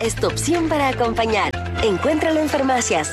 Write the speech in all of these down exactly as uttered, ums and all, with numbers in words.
es tu opción para acompañar. Encuéntralo en farmacias.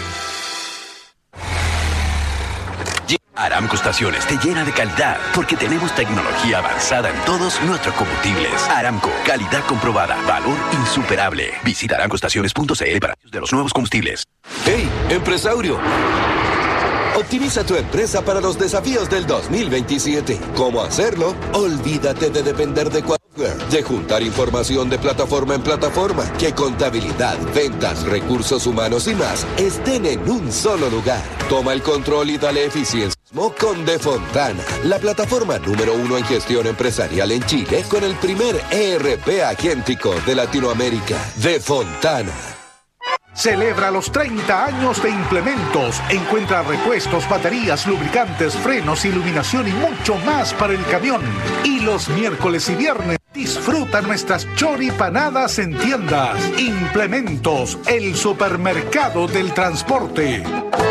Aramco Estaciones te llena de calidad porque tenemos tecnología avanzada en todos nuestros combustibles. Aramco, calidad comprobada, valor insuperable. Visita aramco estaciones punto c l para de los nuevos combustibles. ¡Hey, empresario! Optimiza tu empresa para los desafíos del dos mil veintisiete. ¿Cómo hacerlo? Olvídate de depender de Quadware, de juntar información de plataforma en plataforma, que contabilidad, ventas, recursos humanos y más estén en un solo lugar. Toma el control y dale eficiencia con Defontana, la plataforma número uno en gestión empresarial en Chile, con el primer E R P agéntico de Latinoamérica. Defontana. Celebra los treinta años de Implementos. Encuentra repuestos, baterías, lubricantes, frenos, iluminación y mucho más para el camión. Y los miércoles y viernes disfruta nuestras choripanadas en tiendas. Implementos, el supermercado del transporte.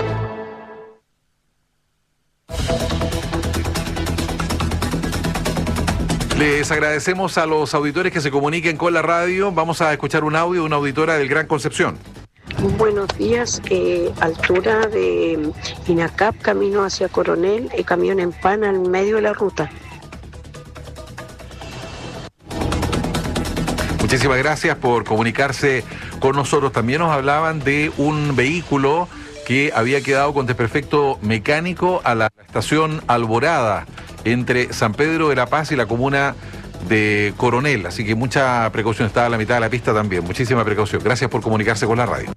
Les agradecemos a los auditores que se comuniquen con la radio. Vamos a escuchar un audio de una auditora del Gran Concepción. Buenos días, eh, altura de INACAP, camino hacia Coronel, el camión empana en medio de la ruta. Muchísimas gracias por comunicarse con nosotros. También nos hablaban de un vehículo que había quedado con desperfecto mecánico a la estación Alborada, entre San Pedro de la Paz y la comuna de Coronel, así que mucha precaución, está a la mitad de la pista también, muchísima precaución. Gracias por comunicarse con la radio.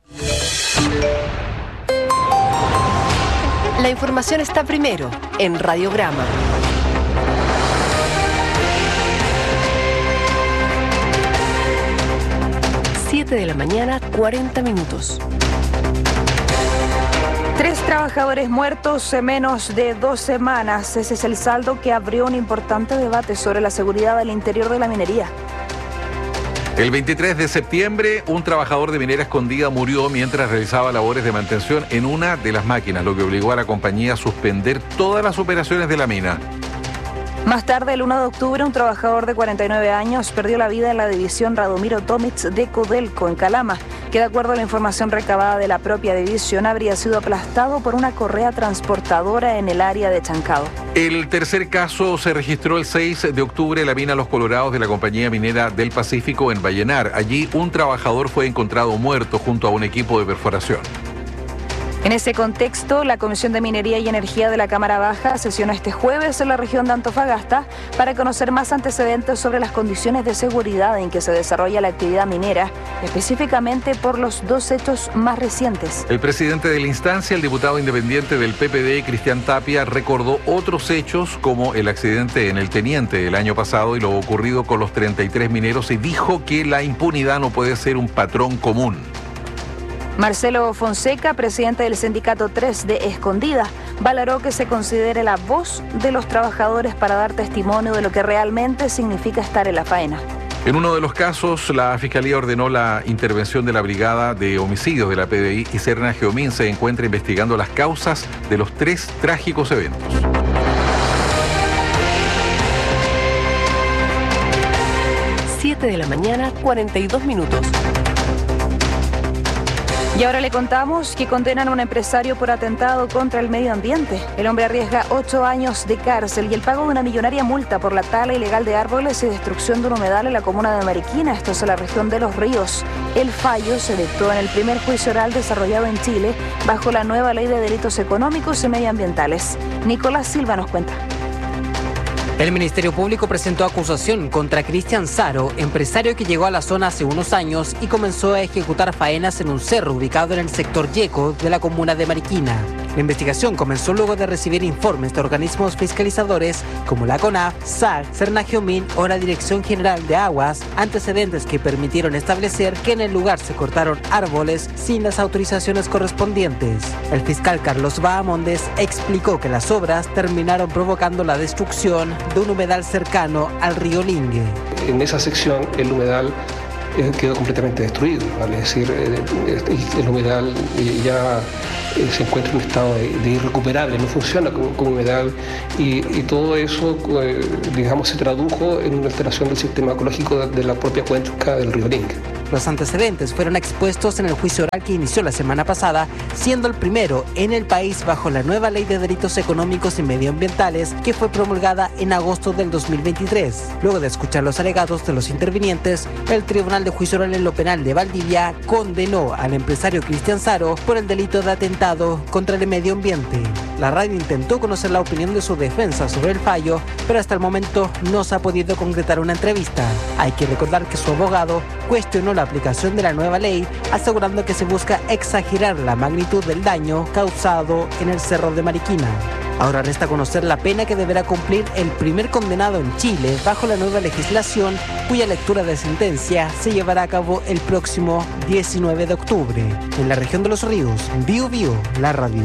La información está primero en Radiograma. siete de la mañana, cuarenta minutos. Tres trabajadores muertos en menos de dos semanas. Ese es el saldo que abrió un importante debate sobre la seguridad al interior de la minería. El veintitrés de septiembre, un trabajador de Minera Escondida murió mientras realizaba labores de mantención en una de las máquinas, lo que obligó a la compañía a suspender todas las operaciones de la mina. Más tarde, el uno de octubre, un trabajador de cuarenta y nueve años perdió la vida en la división Radomiro Tomic de Codelco, en Calama, que de acuerdo a la información recabada de la propia división, habría sido aplastado por una correa transportadora en el área de Chancado. El tercer caso se registró el seis de octubre en la mina Los Colorados de la compañía minera del Pacífico en Vallenar. Allí, un trabajador fue encontrado muerto junto a un equipo de perforación. En ese contexto, la Comisión de Minería y Energía de la Cámara Baja sesionó este jueves en la región de Antofagasta para conocer más antecedentes sobre las condiciones de seguridad en que se desarrolla la actividad minera, específicamente por los dos hechos más recientes. El presidente de la instancia, el diputado independiente del P P D, Cristian Tapia, recordó otros hechos como el accidente en el Teniente el año pasado y lo ocurrido con los treinta y tres mineros y dijo que la impunidad no puede ser un patrón común. Marcelo Fonseca, presidente del sindicato tres de Escondida, valoró que se considere la voz de los trabajadores para dar testimonio de lo que realmente significa estar en la faena. En uno de los casos, la Fiscalía ordenó la intervención de la Brigada de Homicidios de la P D I y Serna Geomín se encuentra investigando las causas de los tres trágicos eventos. siete de la mañana, cuarenta y dos minutos. Y ahora le contamos que condenan a un empresario por atentado contra el medio ambiente. El hombre arriesga ocho años de cárcel y el pago de una millonaria multa por la tala ilegal de árboles y destrucción de un humedal en la comuna de Mariquina, esto es en la región de Los Ríos. El fallo se dictó en el primer juicio oral desarrollado en Chile bajo la nueva ley de delitos económicos y medioambientales. Nicolás Silva nos cuenta. El Ministerio Público presentó acusación contra Cristian Saro, empresario que llegó a la zona hace unos años y comenzó a ejecutar faenas en un cerro ubicado en el sector Yeco de la comuna de Mariquina. La investigación comenzó luego de recibir informes de organismos fiscalizadores como la CONAF, S A C, Serna Geomín o la Dirección General de Aguas, antecedentes que permitieron establecer que en el lugar se cortaron árboles sin las autorizaciones correspondientes. El fiscal Carlos Bahamondes explicó que las obras terminaron provocando la destrucción de un humedal cercano al río Lingue. En esa sección el humedal eh, quedó completamente destruido, ¿vale? Es decir, eh, el humedal eh, ya eh, se encuentra en un estado de, de irrecuperable, no funciona como, como humedal y, y todo eso, eh, digamos, se tradujo en una alteración del sistema ecológico de, de la propia cuenca del río Lingue. Los antecedentes fueron expuestos en el juicio oral que inició la semana pasada, siendo el primero en el país bajo la nueva Ley de Delitos Económicos y Medioambientales que fue promulgada en agosto del dos mil veintitrés. Luego de escuchar los alegatos de los intervinientes, el Tribunal de Juicio Oral en lo Penal de Valdivia condenó al empresario Cristian Saro por el delito de atentado contra el medio ambiente. La radio intentó conocer la opinión de su defensa sobre el fallo, pero hasta el momento no se ha podido concretar una entrevista. Hay que recordar que su abogado cuestionó la aplicación de la nueva ley, asegurando que se busca exagerar la magnitud del daño causado en el Cerro de Mariquina. Ahora resta conocer la pena que deberá cumplir el primer condenado en Chile bajo la nueva legislación, cuya lectura de sentencia se llevará a cabo el próximo diecinueve de octubre. En la región de Los Ríos, Bio Bio, la radio.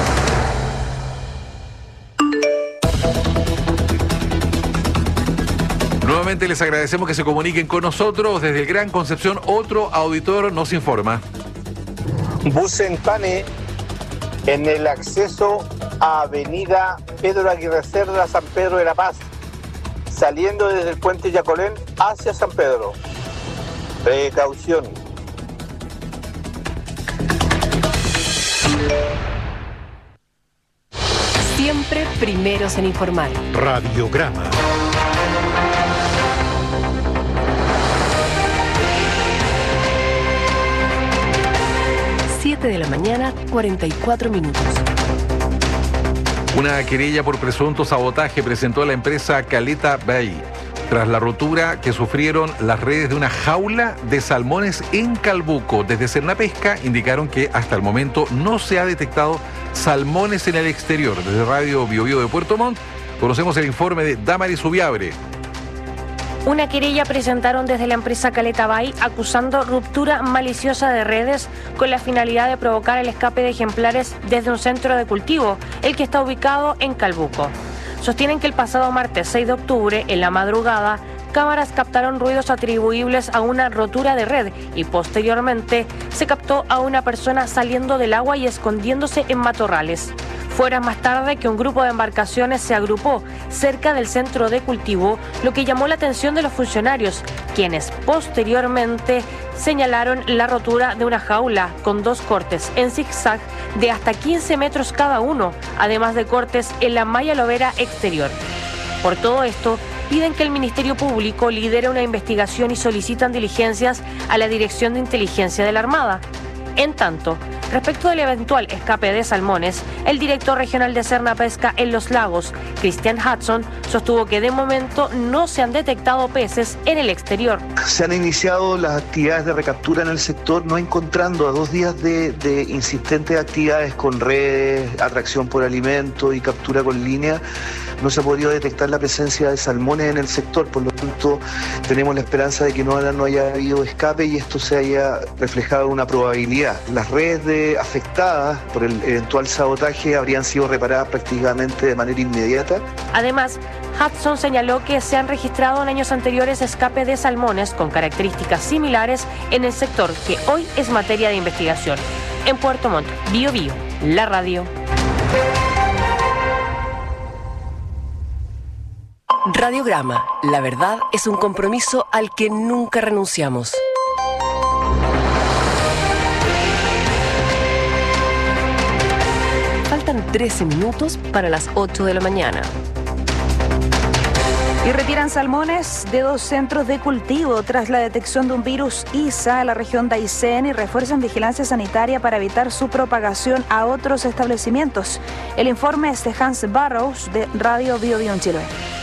Nuevamente les agradecemos que se comuniquen con nosotros. Desde el Gran Concepción, otro auditor nos informa. Bus en Pane en el acceso a Avenida Pedro Aguirre Cerda, San Pedro de la Paz, saliendo desde el puente Yacolén hacia San Pedro. Precaución. Siempre primeros en informar. Radiograma. siete de la mañana, cuarenta y cuatro minutos. Una querella por presunto sabotaje presentó la empresa Caleta Bay tras la rotura que sufrieron las redes de una jaula de salmones en Calbuco. Desde Cernapesca indicaron que hasta el momento no se ha detectado salmones en el exterior. Desde Radio Bio Bio de Puerto Montt conocemos el informe de Damaris Ubiabre. Una querella presentaron desde la empresa Caleta Bay acusando ruptura maliciosa de redes con la finalidad de provocar el escape de ejemplares desde un centro de cultivo, el que está ubicado en Calbuco. Sostienen que el pasado martes seis de octubre, en la madrugada, cámaras captaron ruidos atribuibles a una rotura de red y posteriormente se captó a una persona saliendo del agua y escondiéndose en matorrales. Fue horas más tarde que un grupo de embarcaciones se agrupó cerca del centro de cultivo, lo que llamó la atención de los funcionarios, quienes posteriormente señalaron la rotura de una jaula con dos cortes en zigzag de hasta quince metros cada uno, además de cortes en la malla lobera exterior. Por todo esto, piden que el Ministerio Público lidere una investigación y solicitan diligencias a la Dirección de Inteligencia de la Armada. En tanto, respecto del eventual escape de salmones, el director regional de Cernapesca en Los Lagos, Christian Hudson, sostuvo que de momento no se han detectado peces en el exterior. Se han iniciado las actividades de recaptura en el sector, no encontrando a dos días de, de insistentes actividades con redes, atracción por alimento y captura con línea. No se ha podido detectar la presencia de salmones en el sector, por lo tanto tenemos la esperanza de que no, no haya habido escape y esto se haya reflejado en una probabilidad. Las redes de afectadas por el eventual sabotaje habrían sido reparadas prácticamente de manera inmediata. Además, Hudson señaló que se han registrado en años anteriores escape de salmones con características similares en el sector, que hoy es materia de investigación. En Puerto Montt, Bio Bio, la radio. Radiograma. La verdad es un compromiso al que nunca renunciamos. Faltan trece minutos para las ocho de la mañana. Y retiran salmones de dos centros de cultivo tras la detección de un virus I S A en la región de Aysén y refuerzan vigilancia sanitaria para evitar su propagación a otros establecimientos. El informe es de Hans Barrows de Radio Bio Bio en Chile.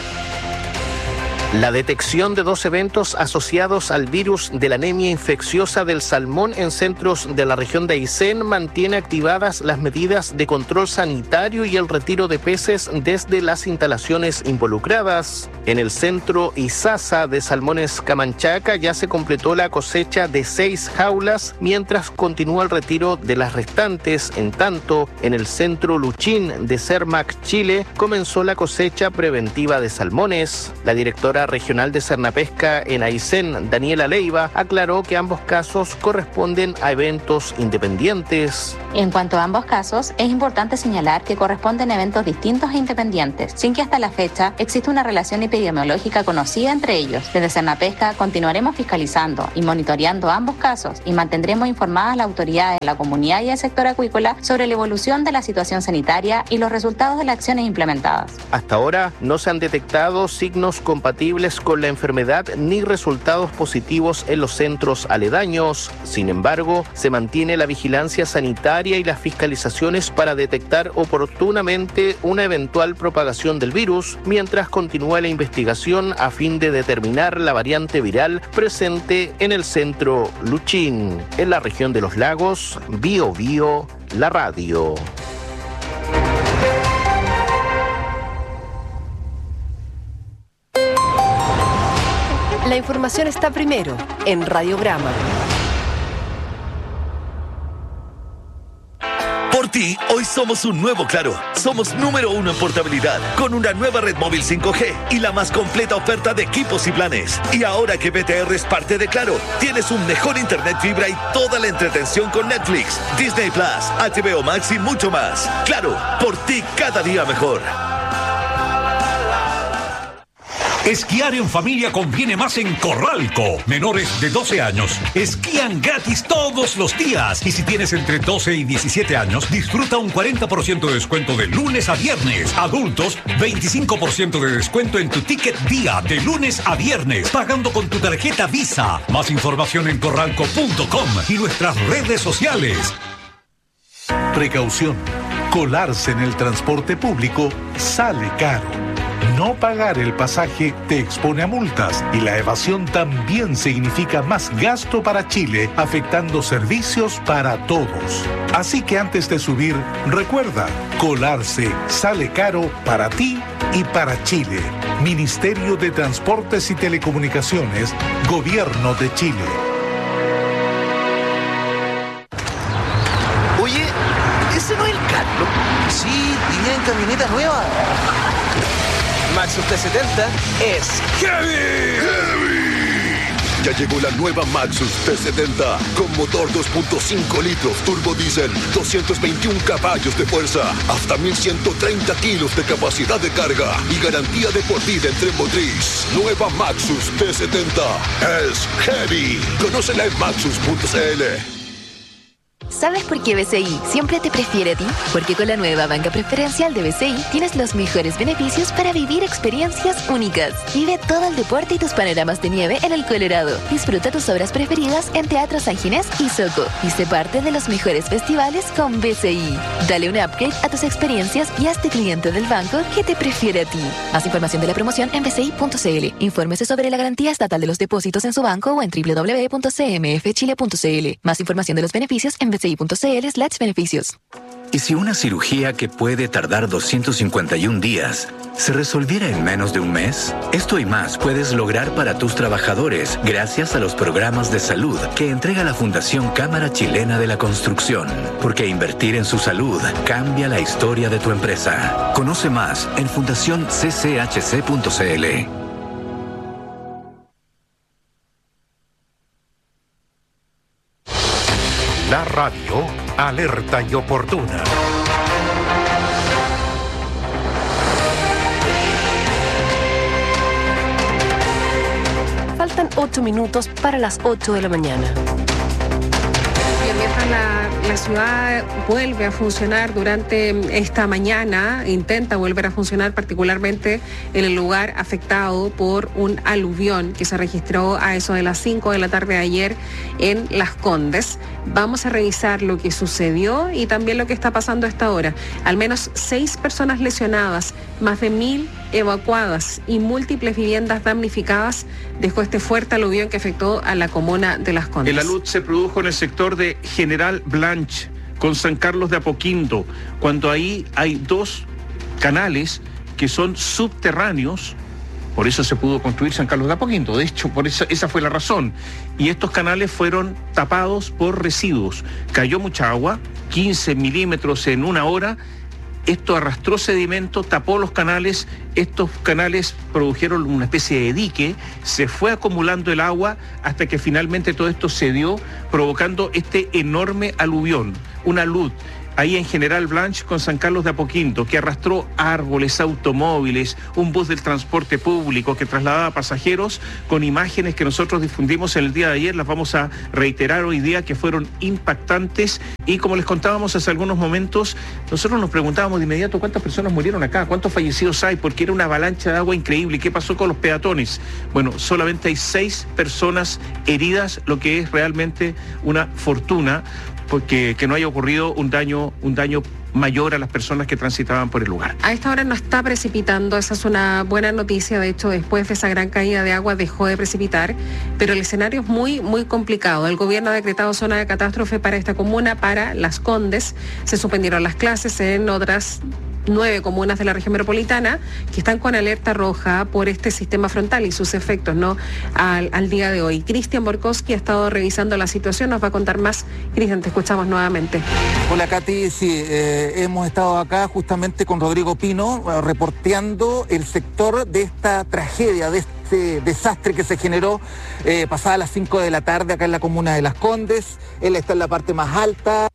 La detección de dos eventos asociados al virus de la anemia infecciosa del salmón en centros de la región de Aysén mantiene activadas las medidas de control sanitario y el retiro de peces desde las instalaciones involucradas. En el centro Isasa de Salmones Camanchaca ya se completó la cosecha de seis jaulas, mientras continúa el retiro de las restantes. En tanto, en el centro Luchín de Cermac, Chile, comenzó la cosecha preventiva de salmones. La directora directora regional de Cernapesca en Aysén, Daniela Leiva, aclaró que ambos casos corresponden a eventos independientes. En cuanto a ambos casos, es importante señalar que corresponden a eventos distintos e independientes, sin que hasta la fecha exista una relación epidemiológica conocida entre ellos. Desde Cernapesca continuaremos fiscalizando y monitoreando ambos casos y mantendremos informadas a las autoridades, la comunidad y el sector acuícola sobre la evolución de la situación sanitaria y los resultados de las acciones implementadas. Hasta ahora no se han detectado signos compatibles con la enfermedad ni resultados positivos en los centros aledaños. Sin embargo, se mantiene la vigilancia sanitaria y las fiscalizaciones para detectar oportunamente una eventual propagación del virus, mientras continúa la investigación a fin de determinar la variante viral presente en el centro Luchín. En la región de los lagos, Bio Bio, la radio. La información está primero en Radiograma. Por ti, hoy somos un nuevo Claro. Somos número uno en portabilidad, con una nueva red móvil cinco G y la más completa oferta de equipos y planes. Y ahora que B T R es parte de Claro, tienes un mejor internet fibra y toda la entretención con Netflix, Disney Plus, H B O Max y mucho más. Claro, por ti cada día mejor. Esquiar en familia conviene más en Corralco. Menores de doce años esquían gratis todos los días. Y si tienes entre doce y diecisiete años, disfruta un cuarenta por ciento de descuento de lunes a viernes. Adultos, veinticinco por ciento de descuento en tu ticket día de lunes a viernes, pagando con tu tarjeta Visa. Más información en corralco punto com y nuestras redes sociales. Precaución. Colarse en el transporte público sale caro. No pagar el pasaje te expone a multas y la evasión también significa más gasto para Chile, afectando servicios para todos. Así que antes de subir, recuerda, colarse sale caro para ti y para Chile. Ministerio de Transportes y Telecomunicaciones, Gobierno de Chile. Oye, ¿ese no es el Carlos? Sí, venía en camioneta nueva. Maxus T setenta es heavy. heavy. Ya llegó la nueva Maxus T setenta con motor dos punto cinco litros turbo diésel, doscientos veintiún caballos de fuerza, hasta mil ciento treinta kilos de capacidad de carga y garantía de por vida en tren motriz. Nueva Maxus T setenta es heavy. Conócela en maxus punto c l. ¿Sabes por qué B C I siempre te prefiere a ti? Porque con la nueva banca preferencial de B C I tienes los mejores beneficios para vivir experiencias únicas. Vive todo el deporte y tus panoramas de nieve en el Colorado. Disfruta tus obras preferidas en Teatro San Ginés y Soco. Y sé parte de los mejores festivales con B C I. Dale un upgrade a tus experiencias y hazte cliente del banco que te prefiere a ti. Más información de la promoción en b c i punto c l. Infórmese sobre la garantía estatal de los depósitos en su banco o en w w w punto c m f chile punto c l. Más información de los beneficios en b c i punto c l slash beneficios. ¿Y si una cirugía que puede tardar doscientos cincuenta y un días se resolviera en menos de un mes? Esto y más puedes lograr para tus trabajadores gracias a los programas de salud que entrega la Fundación Cámara Chilena de la Construcción. Porque invertir en su salud cambia la historia de tu empresa. Conoce más en fundación c c h c punto c l. La radio, alerta y oportuna. Faltan ocho minutos para las ocho de la mañana. Mientras la, la ciudad vuelve a funcionar durante esta mañana, intenta volver a funcionar particularmente en el lugar afectado por un aluvión que se registró a eso de las cinco de la tarde de ayer en Las Condes. Vamos a revisar lo que sucedió y también lo que está pasando a esta hora. Al menos seis personas lesionadas, más de mil evacuadas y múltiples viviendas damnificadas dejó este fuerte aluvión que afectó a la comuna de Las Condes. El alud se produjo en el sector de General Blanche con San Carlos de Apoquindo, cuando ahí hay dos canales que son subterráneos. Por eso se pudo construir San Carlos de Apoquindo. De hecho, por esa, esa fue la razón. Y estos canales fueron tapados por residuos. Cayó mucha agua, quince milímetros en una hora, esto arrastró sedimento, tapó los canales, estos canales produjeron una especie de dique, se fue acumulando el agua hasta que finalmente todo esto se dio, provocando este enorme aluvión, una luz ahí en General Blanch con San Carlos de Apoquinto, que arrastró árboles, automóviles, un bus del transporte público que trasladaba pasajeros, con imágenes que nosotros difundimos el día de ayer, las vamos a reiterar hoy día, que fueron impactantes. Y como les contábamos hace algunos momentos, nosotros nos preguntábamos de inmediato cuántas personas murieron acá, cuántos fallecidos hay, porque era una avalancha de agua increíble. ¿Qué pasó con los peatones? Bueno, solamente hay seis personas heridas, lo que es realmente una fortuna, porque que no haya ocurrido un daño, un daño mayor a las personas que transitaban por el lugar. A esta hora no está precipitando, esa es una buena noticia. De hecho, después de esa gran caída de agua dejó de precipitar, pero el escenario es muy, muy complicado. El gobierno ha decretado zona de catástrofe para esta comuna, para Las Condes. Se suspendieron las clases en otras nueve comunas de la región metropolitana que están con alerta roja por este sistema frontal y sus efectos, ¿no? Al, al día de hoy. Cristian Borkowski ha estado revisando la situación, nos va a contar más. Cristian, te escuchamos nuevamente. Hola, Katy, sí, eh, hemos estado acá justamente con Rodrigo Pino, eh, reporteando el sector de esta tragedia, de este desastre que se generó eh, pasada las cinco de la tarde acá en la comuna de Las Condes. Él está en la parte más alta.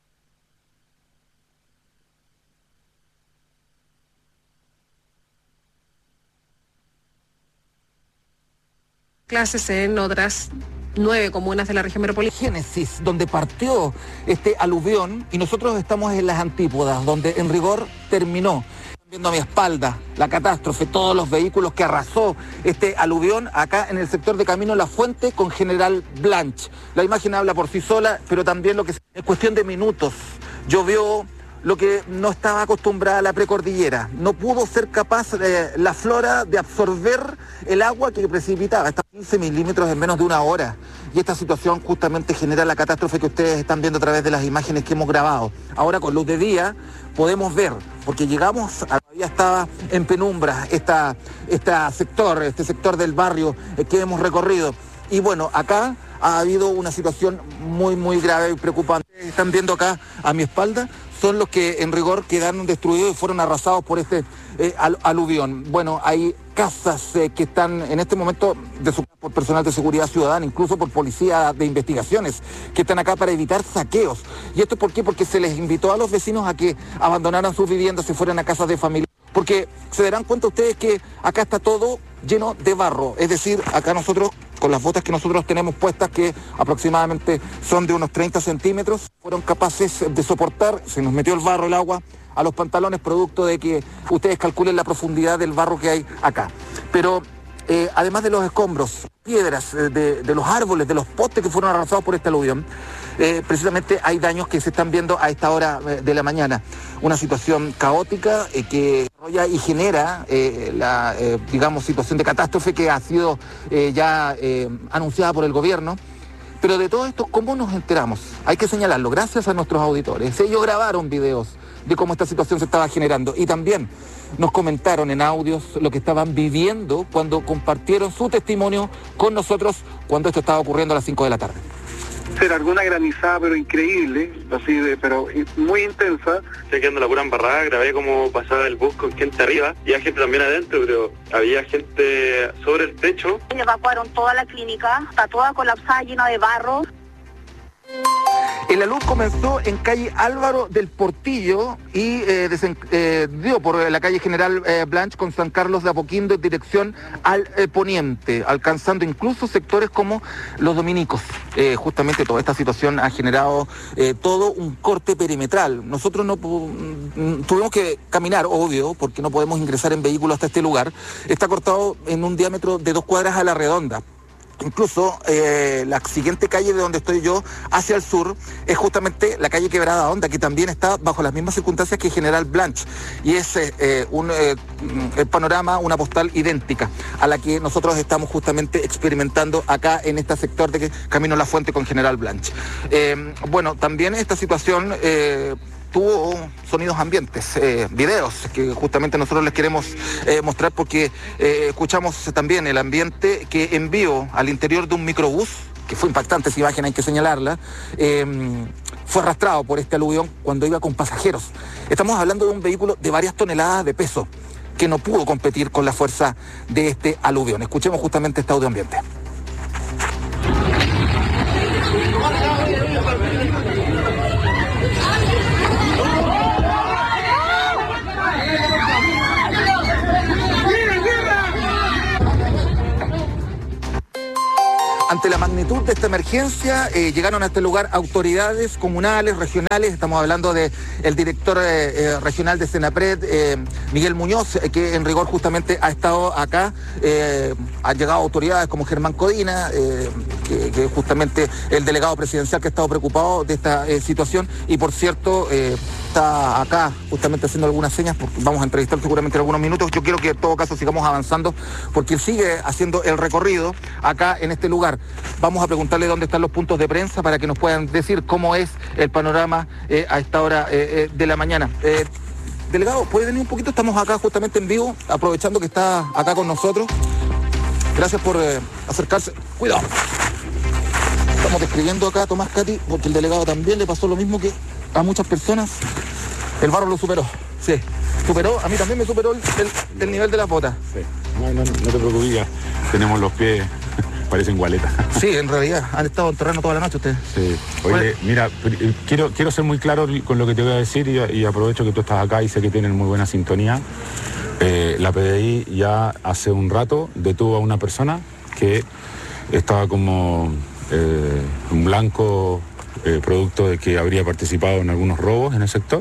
Clases en otras nueve comunas de la región metropolitana. Génesis, donde partió este aluvión, y nosotros estamos en las antípodas, donde en rigor terminó. Están viendo a mi espalda la catástrofe, todos los vehículos que arrasó este aluvión acá en el sector de Camino La Fuente con General Blanch. La imagen habla por sí sola, pero también lo que es cuestión de minutos. Llovió lo que no estaba acostumbrada a la precordillera. No pudo ser capaz eh, la flora de absorber el agua que precipitaba. Está quince milímetros en menos de una hora. Y esta situación justamente genera la catástrofe que ustedes están viendo a través de las imágenes que hemos grabado. Ahora con luz de día podemos ver, porque llegamos, a, todavía estaba en penumbra esta, esta sector, este sector del barrio eh, que hemos recorrido. Y bueno, acá ha habido una situación muy, muy grave y preocupante. Están viendo acá a mi espalda, son los que en rigor quedaron destruidos y fueron arrasados por este eh, al, aluvión. Bueno, hay casas eh, que están en este momento desocupadas por personal de seguridad ciudadana, incluso por policía de investigaciones, que están acá para evitar saqueos. ¿Y esto por qué? Porque se les invitó a los vecinos a que abandonaran sus viviendas, se fueran a casas de familia. Porque se darán cuenta ustedes que acá está todo lleno de barro. Es decir, acá nosotros, con las botas que nosotros tenemos puestas, que aproximadamente son de unos treinta centímetros, fueron capaces de soportar, se nos metió el barro, el agua, a los pantalones, producto de que ustedes calculen la profundidad del barro que hay acá. Pero eh, además de los escombros, piedras, eh, de, de los árboles, de los postes que fueron arrasados por este aluvión, eh, precisamente hay daños que se están viendo a esta hora eh, de la mañana. Una situación caótica eh, que desarrolla y genera eh, la, eh, digamos, situación de catástrofe que ha sido eh, ya eh, anunciada por el gobierno. Pero de todo esto, ¿cómo nos enteramos? Hay que señalarlo, gracias a nuestros auditores. Ellos grabaron videos de cómo esta situación se estaba generando y también nos comentaron en audios lo que estaban viviendo cuando compartieron su testimonio con nosotros cuando esto estaba ocurriendo a las cinco de la tarde. Se largó una granizada pero increíble, así de, pero muy intensa. Estoy quedando la pura embarrada, grabé cómo pasaba el bus con gente arriba, y había gente también adentro, pero había gente sobre el techo. Evacuaron toda la clínica, está toda colapsada, llena de barro. El alud comenzó en calle Álvaro del Portillo y eh, desen, eh, dio por la calle General eh, Blanch con San Carlos de Apoquindo en dirección al eh, poniente, alcanzando incluso sectores como los dominicos. Eh, justamente toda esta situación ha generado eh, todo un corte perimetral. Nosotros no tuvimos que caminar, obvio, porque no podemos ingresar en vehículo hasta este lugar. Está cortado en un diámetro de dos cuadras a la redonda. Incluso eh, la siguiente calle de donde estoy yo, hacia el sur, es justamente la calle Quebrada Honda, que también está bajo las mismas circunstancias que General Blanch. Y es eh, un eh, el panorama, una postal idéntica a la que nosotros estamos justamente experimentando acá en este sector de Camino La Fuente con General Blanch. Eh, bueno, también esta situación Eh, tuvo sonidos ambientes, eh, videos que justamente nosotros les queremos eh, mostrar porque eh, escuchamos también el ambiente que envió al interior de un microbús que fue impactante esa imagen, hay que señalarla, eh, fue arrastrado por este aluvión cuando iba con pasajeros. Estamos hablando de un vehículo de varias toneladas de peso que no pudo competir con la fuerza de este aluvión. Escuchemos justamente este audio ambiente. Ante la magnitud de esta emergencia, eh, llegaron a este lugar autoridades comunales, regionales. Estamos hablando del director eh, eh, regional de Senapred, eh, Miguel Muñoz, eh, que en rigor justamente ha estado acá. Eh, han llegado autoridades como Germán Codina, eh, que, que justamente el delegado presidencial que ha estado preocupado de esta eh, situación. Y por cierto, eh, está acá justamente haciendo algunas señas, porque vamos a entrevistar seguramente en algunos minutos. Yo quiero que en todo caso sigamos avanzando, porque él sigue haciendo el recorrido acá en este lugar. Vamos a preguntarle dónde están los puntos de prensa para que nos puedan decir cómo es el panorama eh, a esta hora eh, eh, de la mañana. Eh, delegado, ¿puede venir un poquito? Estamos acá justamente en vivo, aprovechando que está acá con nosotros. Gracias por eh, acercarse. Cuidado. Estamos describiendo acá a Tomás Cati, porque el delegado también le pasó lo mismo que a muchas personas. El barro lo superó, sí. Superó, a mí también me superó el, el, el nivel de las botas. Sí, no, no, no te preocupes, tenemos los pies, parecen gualetas. Sí, en realidad, han estado en terreno toda la noche ustedes. Sí, oye, mira, quiero, quiero ser muy claro con lo que te voy a decir y, y aprovecho que tú estás acá y sé que tienen muy buena sintonía. Eh, la P D I ya hace un rato detuvo a una persona que estaba como eh, un blanco eh, producto de que habría participado en algunos robos en el sector.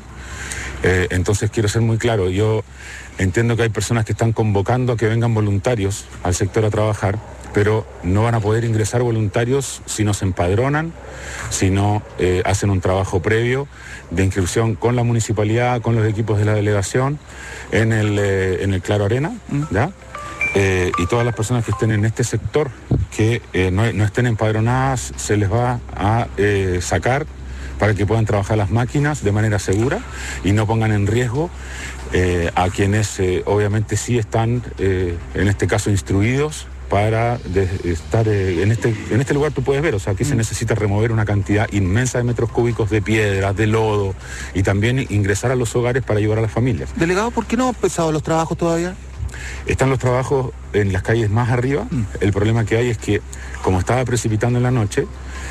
Eh, entonces quiero ser muy claro, yo entiendo que hay personas que están convocando a que vengan voluntarios al sector a trabajar, pero no van a poder ingresar voluntarios si no se empadronan, si no eh, hacen un trabajo previo de inscripción con la municipalidad, con los equipos de la delegación, en el, eh, en el Claro Arena, ¿ya? Eh, y todas las personas que estén en este sector que eh, no, no estén empadronadas, se les va a eh, sacar para que puedan trabajar las máquinas de manera segura y no pongan en riesgo eh, a quienes eh, obviamente sí están, eh, en este caso, instruidos para de, estar eh, en, este, en este lugar. Tú puedes ver, o sea, aquí mm. se necesita remover una cantidad inmensa de metros cúbicos de piedras, de lodo, y también ingresar a los hogares para ayudar a las familias. Delegado, ¿por qué no han empezado los trabajos todavía? Están los trabajos en las calles más arriba. Mm. El problema que hay es que, como estaba precipitando en la noche,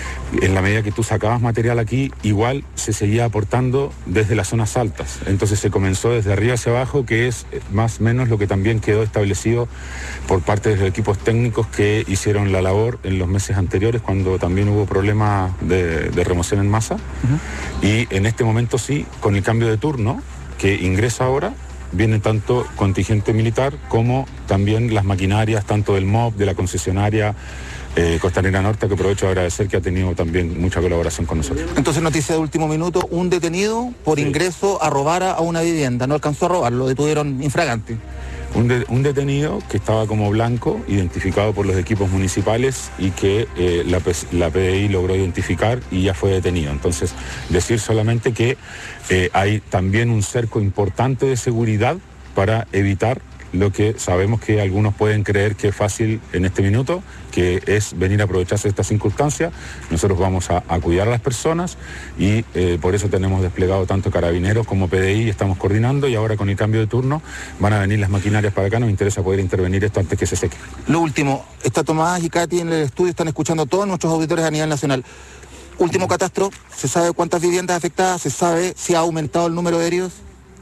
en la medida que tú sacabas material aquí, igual se seguía aportando desde las zonas altas. Entonces se comenzó desde arriba hacia abajo, que es más o menos lo que también quedó establecido por parte de los equipos técnicos que hicieron la labor en los meses anteriores, cuando también hubo problemas de, de remoción en masa. Uh-huh. Y en este momento sí, con el cambio de turno que ingresa ahora, viene tanto contingente militar como también las maquinarias, tanto del M O B, de la concesionaria Eh, Costanera Norte, que aprovecho de agradecer, que ha tenido también mucha colaboración con nosotros. Entonces, noticia de último minuto, un detenido por sí. ingreso a robar a una vivienda, no alcanzó a robar, lo detuvieron infragante. Un, de, un detenido que estaba como blanco, identificado por los equipos municipales y que eh, la, la P D I logró identificar y ya fue detenido. Entonces, decir solamente que eh, hay también un cerco importante de seguridad para evitar lo que sabemos que algunos pueden creer que es fácil en este minuto, que es venir a aprovecharse de esta circunstancia. Nosotros vamos a, a cuidar a las personas y eh, por eso tenemos desplegado tanto carabineros como P D I, estamos coordinando, y ahora con el cambio de turno van a venir las maquinarias para acá. Nos interesa poder intervenir esto antes que se seque. Lo último, está Tomás y Katy en el estudio, están escuchando todos nuestros auditores a nivel nacional. Último catastro, ¿se sabe cuántas viviendas afectadas? ¿Se sabe si ha aumentado el número de heridos?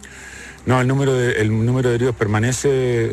No, el número de, el número de heridos permanece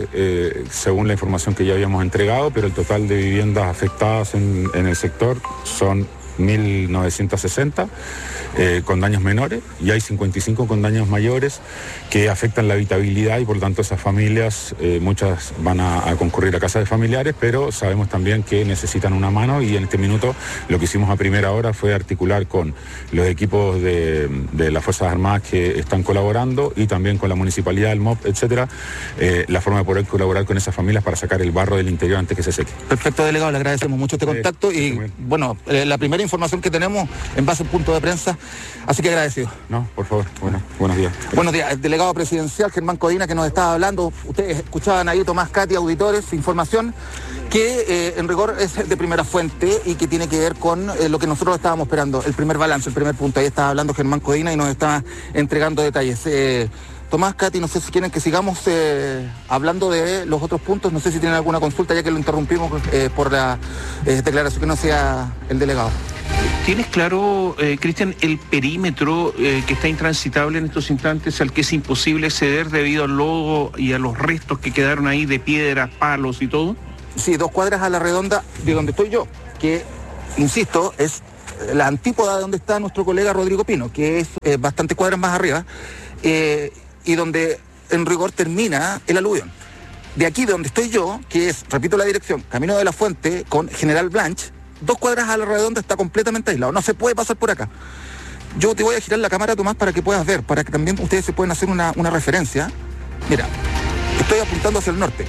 eh, según la información que ya habíamos entregado, pero el total de viviendas afectadas en, en el sector son mil novecientos sesenta eh, con daños menores, y hay cincuenta y cinco con daños mayores que afectan la habitabilidad, y por lo tanto esas familias, eh, muchas van a, a concurrir a casas de familiares, pero sabemos también que necesitan una mano, y en este minuto lo que hicimos a primera hora fue articular con los equipos de, de las Fuerzas Armadas que están colaborando y también con la municipalidad, el M O B, etcétera, eh, la forma de poder colaborar con esas familias para sacar el barro del interior antes que se seque. Perfecto, delegado, le agradecemos mucho este contacto y sí, bueno, eh, la primera información que tenemos en base al punto de prensa, así que agradecido. No, por favor, bueno, buenos días. Buenos días, el delegado presidencial Germán Codina, que nos estaba hablando. Ustedes escuchaban ahí, Tomás, Katy, auditores, información que eh, en rigor es de primera fuente y que tiene que ver con eh, lo que nosotros estábamos esperando, el primer balance, el primer punto. Ahí estaba hablando Germán Codina y nos está entregando detalles. Eh, Tomás, Katy, no sé si quieren que sigamos eh, hablando de los otros puntos, no sé si tienen alguna consulta ya que lo interrumpimos eh, por la eh, declaración que no sea el delegado. ¿Tienes claro, eh, Cristian, el perímetro eh, que está intransitable en estos instantes, al que es imposible acceder debido al lodo y a los restos que quedaron ahí de piedras, palos y todo? Sí, dos cuadras a la redonda de donde estoy yo, que, insisto, es la antípoda de donde está nuestro colega Rodrigo Pino, que es eh, bastante cuadras más arriba, eh, y donde en rigor termina el aluvión. De aquí de donde estoy yo, que es, repito la dirección, Camino de la Fuente con General Blanch, dos cuadras a la redonda está completamente aislado, no se puede pasar por acá. Yo te voy a girar la cámara, Tomás, para que puedas ver, para que también ustedes se puedan hacer una, una referencia. Mira, estoy apuntando hacia el norte.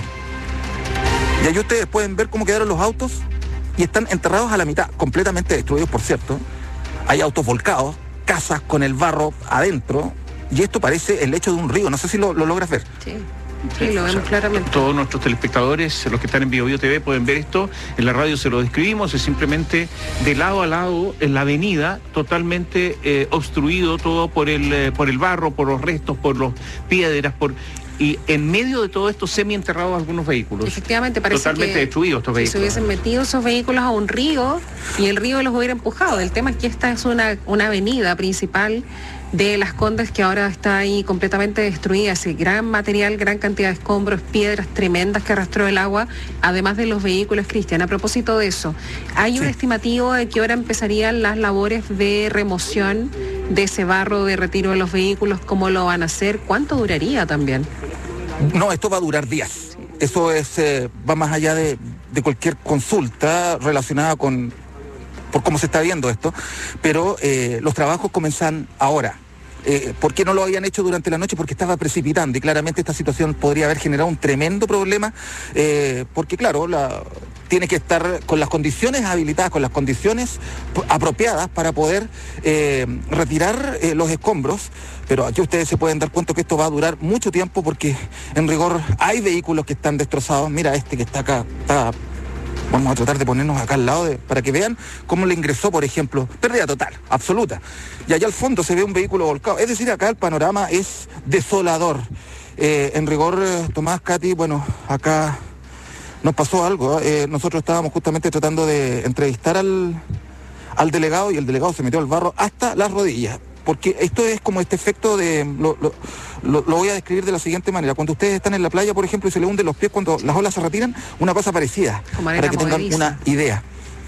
Y ahí ustedes pueden ver cómo quedaron los autos y están enterrados a la mitad, completamente destruidos, por cierto. Hay autos volcados, casas con el barro adentro, y esto parece el lecho de un río, no sé si lo, lo logras ver. Sí. Sí, lo vemos claramente. Todos nuestros telespectadores, los que están en Bio Bio T V, pueden ver esto. En la radio se lo describimos, es simplemente de lado a lado en la avenida, totalmente eh, obstruido todo por el, eh, por el barro, por los restos, por las piedras, por... Y en medio de todo esto semi-enterrados algunos vehículos. Efectivamente, parece totalmente que destruidos estos vehículos. Si se hubiesen metido esos vehículos a un río y el río los hubiera empujado. El tema es que esta es una, una avenida principal de Las Condes que ahora está ahí completamente destruida, ese gran material, gran cantidad de escombros, piedras tremendas que arrastró el agua, además de los vehículos, Cristian. A propósito de eso, ¿hay un sí. estimativo de que ahora empezarían las labores de remoción de ese barro, de retiro de los vehículos? ¿Cómo lo van a hacer? ¿Cuánto duraría también? No, esto va a durar días. Sí. Eso es eh, va más allá de, de cualquier consulta relacionada con por cómo se está viendo esto, pero eh, los trabajos comienzan ahora. Eh, ¿Por qué no lo habían hecho durante la noche? Porque estaba precipitando y claramente esta situación podría haber generado un tremendo problema, eh, porque claro, la, tiene que estar con las condiciones habilitadas, con las condiciones apropiadas para poder eh, retirar eh, los escombros, pero aquí ustedes se pueden dar cuenta que esto va a durar mucho tiempo porque en rigor hay vehículos que están destrozados. Mira este que está acá, está... Vamos a tratar de ponernos acá al lado de, para que vean cómo le ingresó, por ejemplo, pérdida total, absoluta. Y allá al fondo se ve un vehículo volcado. Es decir, acá el panorama es desolador. Eh, en rigor, Tomás, Katy, bueno, acá nos pasó algo. Eh, nosotros estábamos justamente tratando de entrevistar al, al delegado y el delegado se metió al barro hasta las rodillas. Porque esto es como este efecto de... Lo, lo, lo, lo voy a describir de la siguiente manera. Cuando ustedes están en la playa, por ejemplo, y se le hunden los pies cuando las olas se retiran, una cosa parecida, para que tengan una idea.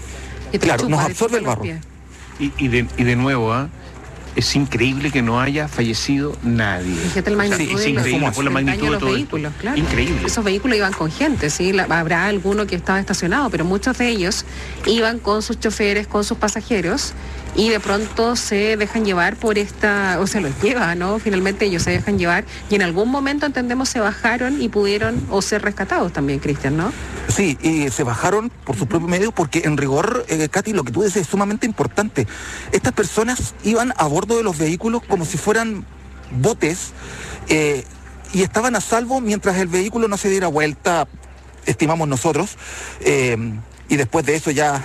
Claro, nos absorbe el barro. Y, y, de, y de nuevo, ¿ah? ¿eh? Es increíble que no haya fallecido nadie. Fíjate el magnitud, sí, es increíble por la magnitud de, de todo vehículos, esto. Claro. Increíble. Esos vehículos iban con gente, sí, la, habrá alguno que estaba estacionado, pero muchos de ellos iban con sus choferes, con sus pasajeros, y de pronto se dejan llevar por esta, o se los lleva, ¿no? Finalmente ellos se dejan llevar, y en algún momento, entendemos, se bajaron y pudieron o ser rescatados también, Cristian, ¿no? Sí, y se bajaron por sus propios medios porque en rigor, eh, Katy, lo que tú dices es sumamente importante. Estas personas iban a bordo de los vehículos como si fueran botes eh, y estaban a salvo mientras el vehículo no se diera vuelta, estimamos nosotros, eh, y después de eso ya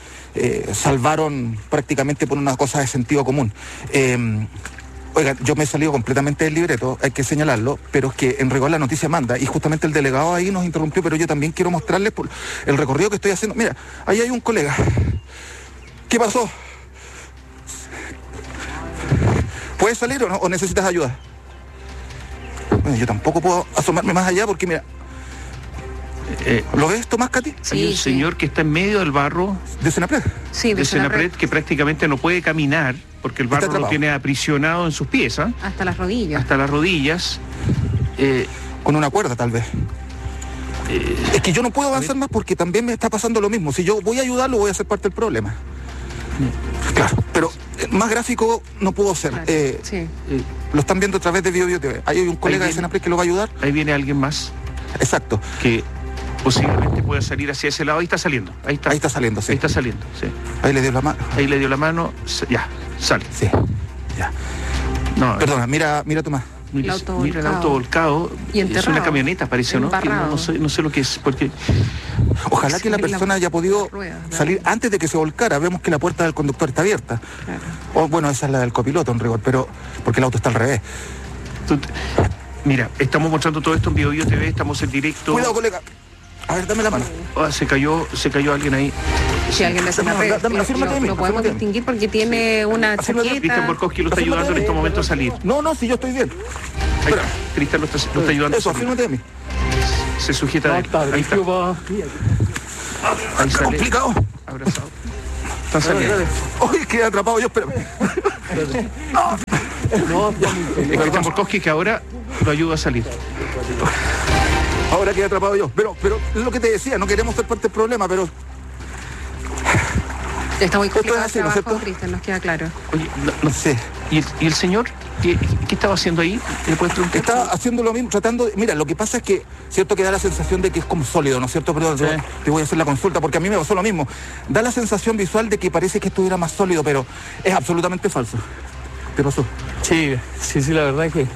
eh, salvaron prácticamente por una cosa de sentido común. Eh, Oigan, yo me he salido completamente del libreto, hay que señalarlo, pero es que en rigor la noticia manda, y justamente el delegado ahí nos interrumpió, pero yo también quiero mostrarles por el recorrido que estoy haciendo. Mira, ahí hay un colega. ¿Qué pasó? ¿Puedes salir o no? ¿O necesitas ayuda? Bueno, yo tampoco puedo asomarme más allá porque, mira... Eh, ¿Lo ves, Tomás, Katy? Sí, hay un sí. señor que está en medio del barro. ¿De Senapred? Sí, de, de Senapred, que prácticamente no puede caminar porque el barro lo tiene aprisionado en sus pies. ¿eh? Hasta las rodillas. Hasta las rodillas. Eh, Con una cuerda, tal vez. Eh, es que yo no puedo avanzar más porque también me está pasando lo mismo. Si yo voy a ayudarlo, voy a ser parte del problema. Claro, pero eh, más gráfico no puedo ser. Claro, eh, sí. eh, lo están viendo a través de Bio Bio T V. Hay un colega viene, de Senapred que lo va a ayudar. Ahí viene alguien más. Exacto. Que posiblemente pueda salir hacia ese lado. Ahí está saliendo. Ahí está, ahí está saliendo, sí. Ahí está saliendo, sí. Ahí le dio la mano. Ahí le dio la mano. Ya, sale. Sí, ya. No, Perdona, mira, mira Tomás. Mira, El auto mira el volcado. auto volcado. Y es enterrado. una camioneta, parece, ¿no? Que Embarrado. no, no sé, no sé lo que es, porque... Ojalá que la persona haya podido salir antes de que se volcara. Vemos que la puerta del conductor está abierta. O bueno, esa es la del copiloto en rigor, pero porque el auto está al revés. Tú te- Mira, estamos mostrando todo esto en Bio Bio T V, estamos en directo. Cuidado, colega. A ver, dame la mano. Ah, se cayó, se cayó alguien ahí. Si alguien de Dame, Senapred, dame, dame, lo, afírmate lo- a mí, lo podemos afírmate a mí. distinguir porque tiene una Cristian chaqueta. Borkowski lo está ayudando en este momento a salir. No, no, si yo estoy bien. Ahí está. Cristian lo está, lo está ayudando Eso, a salir. afírmate a mí. Se sujeta de él. Ahí está. Ahí sale. Complicado. Abrazado. Están saliendo. Oye, quedé atrapado yo, espérame. No, Cristian Borkowski que ahora lo ayuda a salir. Ahora quedé atrapado yo. Pero, pero es lo que te decía, no queremos ser parte del problema, pero Está muy complicado Esto es así, el ¿no es trabajo, cierto? Cristian, nos queda claro. Oye, no, no sé. ¿Y el, y el señor? ¿Qué, qué estaba haciendo ahí? ¿Le puedes preguntar? está haciendo lo mismo, tratando de... Mira, lo que pasa es que, cierto que da la sensación de que es como sólido, ¿no es cierto? Pero yo te voy a hacer la consulta, porque a mí me pasó lo mismo. Da la sensación visual de que parece que estuviera más sólido, pero es absolutamente falso. ¿Qué pasó? Sí, sí, sí, la verdad es que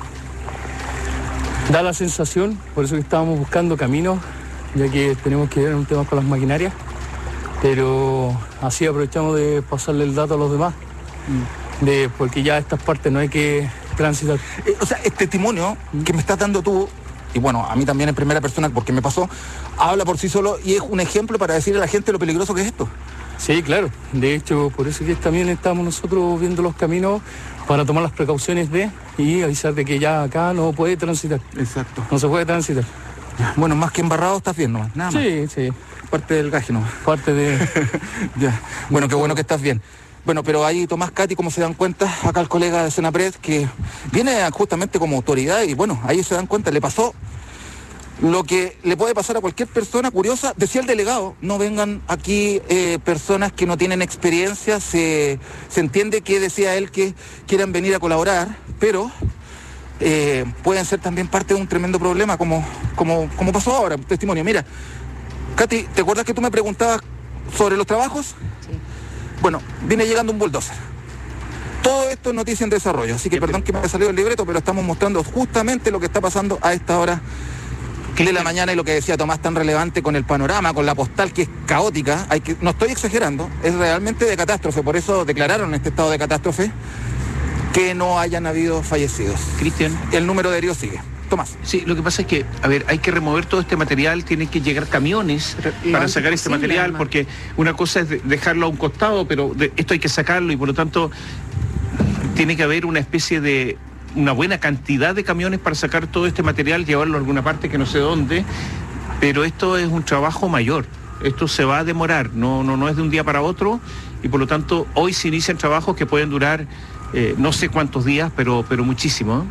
da la sensación, por eso que estábamos buscando caminos, ya que tenemos que ver un tema con las maquinarias, pero así aprovechamos de pasarle el dato a los demás, de porque ya estas partes no hay que transitar. Eh, o sea, este testimonio que me estás dando tú, y bueno, a mí también en primera persona, porque me pasó, habla por sí solo y es un ejemplo para decirle a la gente lo peligroso que es esto. Sí, claro, de hecho, por eso que también estamos nosotros viendo los caminos para tomar las precauciones de y avisar de que ya acá no puede transitar. Exacto. No se puede transitar. Bueno, más que embarrado estás bien nomás, nada más. Sí, sí. Parte del gaje nomás. Parte de... Ya. Bueno, qué bueno que estás bien. Bueno, pero ahí Tomás Cati, como se dan cuenta, acá el colega de Senapred, que viene justamente como autoridad y bueno, ahí se dan cuenta, le pasó lo que le puede pasar a cualquier persona curiosa. Decía el delegado, no vengan aquí eh, personas que no tienen experiencia, se, se entiende que decía él que quieran venir a colaborar, pero eh, pueden ser también parte de un tremendo problema, como, como, como pasó ahora, testimonio. Mira, Katy, ¿te acuerdas que tú me preguntabas sobre los trabajos? Sí. Bueno, viene llegando un bulldozer. Todo esto es noticia en desarrollo, así que perdón que me haya salido el libreto, pero estamos mostrando justamente lo que está pasando a esta hora de la mañana y lo que decía Tomás tan relevante con el panorama, con la postal que es caótica. Hay que, no estoy exagerando, es realmente de catástrofe, por eso declararon este estado de catástrofe que no hayan habido fallecidos. Cristian. El número de heridos sigue. Tomás. Sí, lo que pasa es que, a ver, hay que remover todo este material, tienen que llegar camiones Lo para antes sacar este posible, material, además. porque una cosa es de- dejarlo a un costado, pero de- esto hay que sacarlo y por lo tanto tiene que haber una especie de una buena cantidad de camiones para sacar todo este material, llevarlo a alguna parte que no sé dónde, pero esto es un trabajo mayor. Esto se va a demorar, no, no, no es de un día para otro y por lo tanto hoy se inician trabajos que pueden durar eh, no sé cuántos días, pero, pero muchísimo. ¿eh?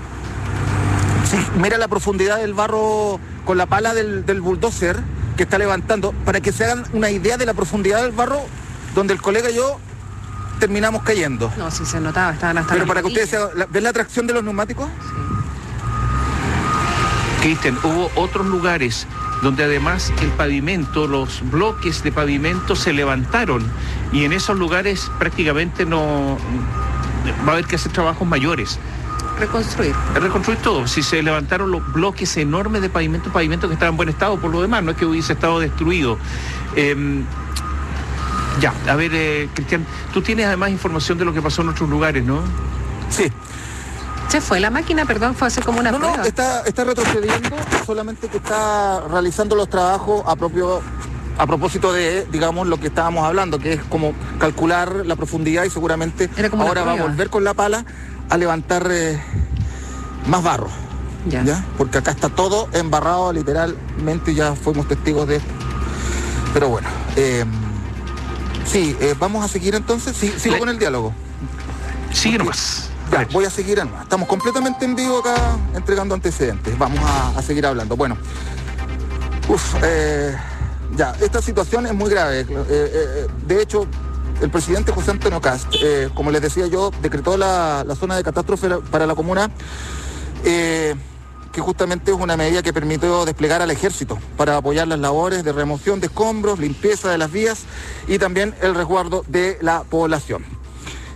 Sí, mira la profundidad del barro con la pala del, del bulldozer que está levantando, para que se hagan una idea de la profundidad del barro donde el colega y yo terminamos cayendo. No, sí se notaba, estaban hasta Pero las para que ustedes rodillas. se hagan- ¿ven la atracción de los neumáticos? Cristian, hubo otros lugares donde además el pavimento, los bloques de pavimento se levantaron y en esos lugares prácticamente no va a haber que hacer trabajos mayores. Reconstruir. Reconstruir todo. Si se levantaron los bloques enormes de pavimento, pavimento que estaba en buen estado por lo demás, no es que hubiese estado destruido. Eh, ya, a ver, eh, Cristian, tú tienes además información de lo que pasó en otros lugares, ¿no? Sí. Se fue la máquina, perdón, fue hace como una No, prueba. no, está, está retrocediendo, solamente que está realizando los trabajos a propio, a propósito de, digamos, lo que estábamos hablando, que es como calcular la profundidad y seguramente Era como una ahora va a prueba. volver con la pala a levantar eh, más barro. Ya. Porque acá está todo embarrado, literalmente, ya fuimos testigos de esto. Pero bueno, eh, sí, eh, vamos a seguir entonces, sí, sigo Le- con el diálogo. Sigue nomás. Ya, voy a seguir en- Estamos completamente en vivo acá entregando antecedentes. Vamos a, a seguir hablando. Bueno, uf, eh, ya, esta situación es muy grave. Eh, eh, de hecho, el presidente José Antonio Kast, eh, como les decía yo, decretó la, la zona de catástrofe para la comuna, eh, que justamente es una medida que permitió desplegar al ejército para apoyar las labores de remoción de escombros, limpieza de las vías y también el resguardo de la población.